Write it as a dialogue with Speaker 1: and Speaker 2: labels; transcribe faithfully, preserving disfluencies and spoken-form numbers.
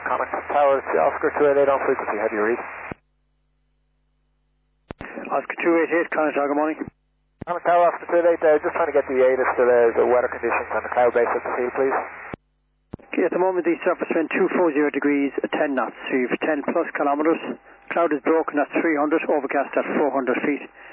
Speaker 1: Common Towers, Oscar two eight eight on frequency, have you read?
Speaker 2: Oscar two eight eight, Common Tower, good morning.
Speaker 1: Common Tower, Oscar two eight eight, uh, just trying to get the latest of uh, the weather conditions on the cloud base at the field, please.
Speaker 2: Okay, at the moment the surface wind two forty degrees, ten knots, so you've ten plus kilometres. Cloud is broken at three hundred, overcast at four hundred feet.